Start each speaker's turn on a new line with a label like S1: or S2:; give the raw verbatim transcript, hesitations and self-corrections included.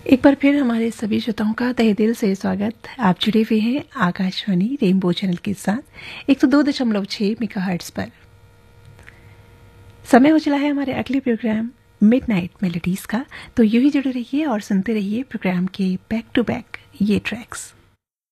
S1: एक बार फिर हमारे सभी श्रोताओं का तहे दिल से स्वागत। आप जुड़े हुए हैं आकाशवाणी रेनबो चैनल के साथ एक सौ दो दशमलव छह मेगाहर्ट्ज पर। समय हो चला है हमारे अगले प्रोग्राम मिडनाइट मेलोडीज का, तो यूं ही जुड़े रहिए और सुनते रहिए प्रोग्राम के बैक टू बैक ये ट्रैक्स।